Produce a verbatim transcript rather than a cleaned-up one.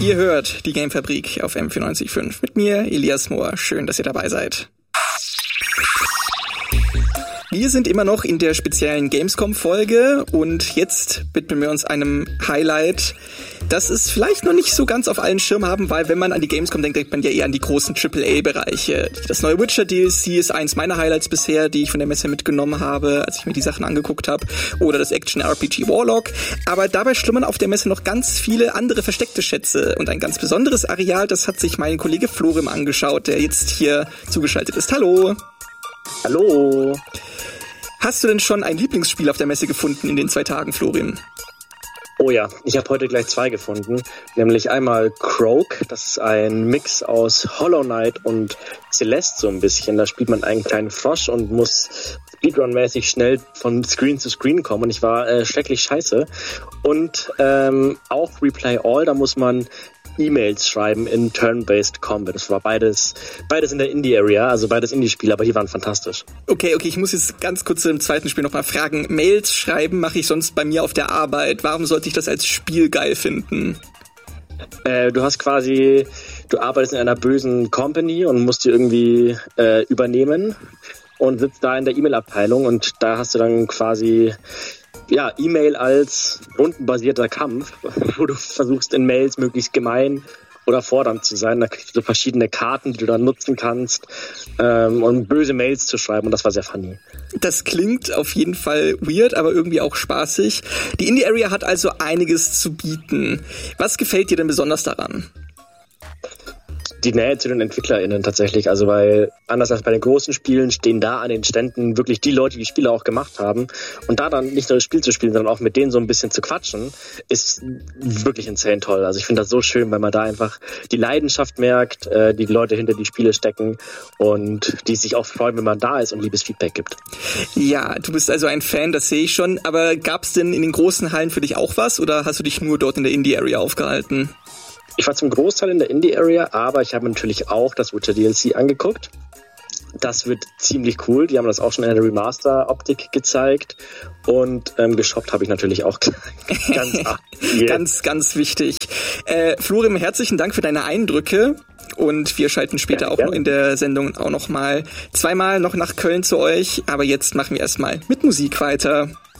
Ihr hört die Gamefabrik auf M vierundneunzig Komma fünf mit mir, Elias Mohr. Schön, dass ihr dabei seid. Wir sind immer noch in der speziellen Gamescom-Folge und jetzt widmen wir uns einem Highlight, das es vielleicht noch nicht so ganz auf allen Schirm haben, weil wenn man an die Gamescom denkt, denkt man ja eher an die großen Triple A-Bereiche. Das neue Witcher-D L C ist eins meiner Highlights bisher, die ich von der Messe mitgenommen habe, als ich mir die Sachen angeguckt habe. Oder das Action-R P G Warlock. Aber dabei schlummern auf der Messe noch ganz viele andere versteckte Schätze. Und ein ganz besonderes Areal, das hat sich mein Kollege Florim angeschaut, der jetzt hier zugeschaltet ist. Hallo! Hallo! Hast du denn schon ein Lieblingsspiel auf der Messe gefunden in den zwei Tagen, Florim? Oh ja, ich habe heute gleich zwei gefunden, nämlich einmal Croak, das ist ein Mix aus Hollow Knight und Celeste so ein bisschen. Da spielt man einen kleinen Frosch und muss Speedrun-mäßig schnell von Screen zu Screen kommen und ich war äh, schrecklich scheiße. Und ähm, auch Replay All, da muss man E-Mails schreiben in Turn-Based Combat. Das war beides beides in der Indie-Area, also beides Indie-Spiele, aber die waren fantastisch. Okay, okay, ich muss jetzt ganz kurz im zweiten Spiel nochmal fragen. Mails schreiben mache ich sonst bei mir auf der Arbeit. Warum sollte ich das als Spiel geil finden? Äh, du hast quasi, du arbeitest in einer bösen Company und musst die irgendwie äh, übernehmen und sitzt da in der E-Mail-Abteilung und da hast du dann quasi ja, E-Mail als rundenbasierter Kampf, wo du versuchst in Mails möglichst gemein oder fordernd zu sein. Da kriegst du verschiedene Karten, die du dann nutzen kannst, ähm, um böse Mails zu schreiben und das war sehr funny. Das klingt auf jeden Fall weird, aber irgendwie auch spaßig. Die Indie-Area hat also einiges zu bieten. Was gefällt dir denn besonders daran? Die Nähe zu den EntwicklerInnen tatsächlich, also weil anders als bei den großen Spielen stehen da an den Ständen wirklich die Leute, die die Spiele auch gemacht haben und da dann nicht nur das Spiel zu spielen, sondern auch mit denen so ein bisschen zu quatschen, ist wirklich insane toll. Also ich finde das so schön, weil man da einfach die Leidenschaft merkt, die die Leute hinter die Spiele stecken und die sich auch freuen, wenn man da ist und liebes Feedback gibt. Ja, du bist also ein Fan, das sehe ich schon, aber gab es denn in den großen Hallen für dich auch was oder hast du dich nur dort in der Indie-Area aufgehalten? Ich war zum Großteil in der Indie-Area, aber ich habe natürlich auch das Witcher D L C angeguckt. Das wird ziemlich cool. Die haben das auch schon in der Remaster-Optik gezeigt. Und ähm, geshoppt habe ich natürlich auch ganz, yeah. ganz, ganz wichtig. Äh, Florim, herzlichen Dank für deine Eindrücke. Und wir schalten später ja, auch ja. noch in der Sendung auch noch mal zweimal noch nach Köln zu euch. Aber jetzt machen wir erstmal mit Musik weiter.